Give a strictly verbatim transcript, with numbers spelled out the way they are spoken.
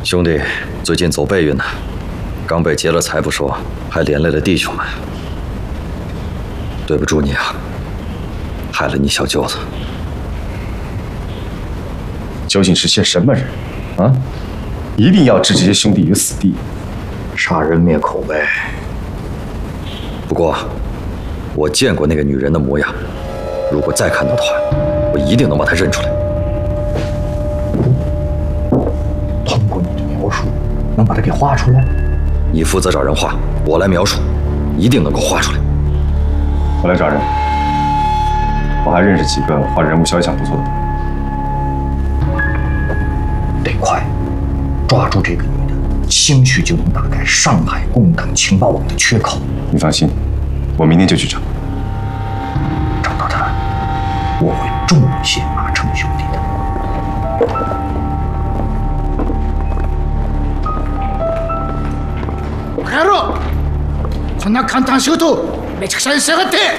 兄弟最近走背运呢，刚被劫了财不说，还连累了弟兄们。对不住你啊，害了你小舅子。 究竟是些什么人啊？一定要置这些兄弟于死地， 杀人灭口呗。不过，我见过那个女人的模样，如果再看到的话，我一定能把她认出来。 通过你的描述，能把她给画出来？ 你负责找人画，我来描述，一定能够画出来。 我来找人，我还认识几个画人物肖像不错的。 得快，抓住这个女的，兴许就能打开上海共党情报网的缺口。 你放心，我明天就去找。 找到她，我会重谢马成兄弟的。 バカ野郎！こんな簡単仕事めちゃくちゃにしやがって！